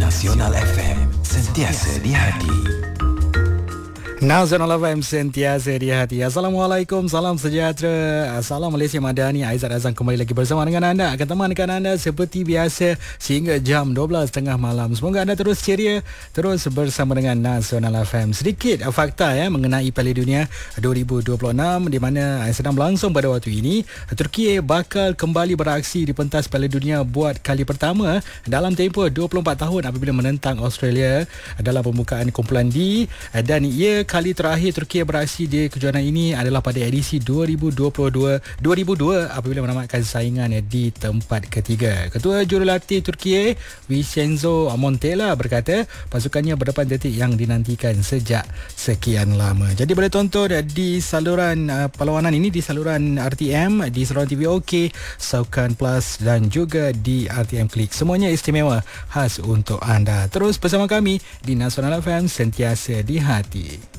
Nasional FM, sentiasa di hati. Nasional FM sentiasa di hati. Assalamualaikum, salam sejahtera. Salam Malaysia Madani. Aizat Azam kembali lagi bersama dengan anda, akan temankan anda seperti biasa sehingga jam 12.30 malam. Semoga anda terus ceria, terus bersama dengan Nasional FM. Sedikit fakta mengenai Piala Dunia 2026 di mana sedang berlangsung pada waktu ini. Turki bakal kembali beraksi di pentas Piala Dunia buat kali pertama dalam tempoh 24 tahun apabila menentang Australia dalam pembukaan kumpulan D, dan ia kali terakhir Turki beraksi di kejuaraan ini adalah pada edisi 2002 apabila menamatkan saingan di tempat ketiga. Ketua Jurulatih Turki Vincenzo Montella berkata pasukannya berdepan detik yang dinantikan sejak sekian lama. Jadi boleh tonton di saluran perlawanan ini di saluran RTM, di saluran TV OK, Saukan Plus dan juga di RTM Klik. Semuanya istimewa khas untuk anda. Terus bersama kami di Nasional FM, sentiasa di hati.